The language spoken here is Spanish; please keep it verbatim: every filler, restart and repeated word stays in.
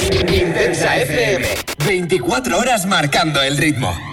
Intensa F M. veinticuatro horas marcando el ritmo.